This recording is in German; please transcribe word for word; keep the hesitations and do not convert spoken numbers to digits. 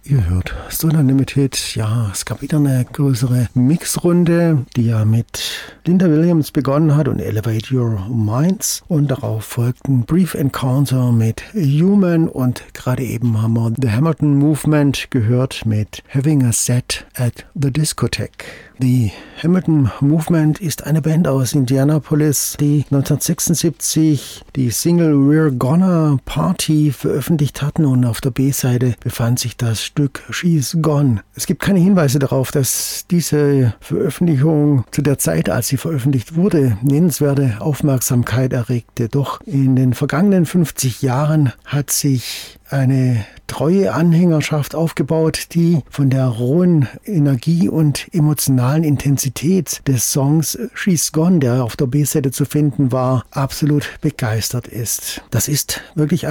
Ihr hört Stone Unlimited. Ja, es gab wieder eine größere Mixrunde, die ja mit Linda Williams begonnen hat und Elevate Your Minds. Und darauf folgten Brief Encounter mit Human und gerade eben haben wir The Hamilton Movement gehört mit Having a Set at the Discotheque. Die Hamilton Movement ist eine Band aus Indianapolis, die neunzehnhundertsechsundsiebzig die Single We're Gonna Party veröffentlicht hatten und auf der B-Seite befand sich das Stück She's Gone. Es gibt keine Hinweise darauf, dass diese Veröffentlichung zu der Zeit, als sie veröffentlicht wurde, nennenswerte Aufmerksamkeit erregte. Doch in den vergangenen fünfzig Jahren hat sich eine treue Anhängerschaft aufgebaut, die von der rohen Energie und emotionalen Intensität des Songs She's Gone, der auf der B-Seite zu finden war, absolut begeistert ist. Das ist wirklich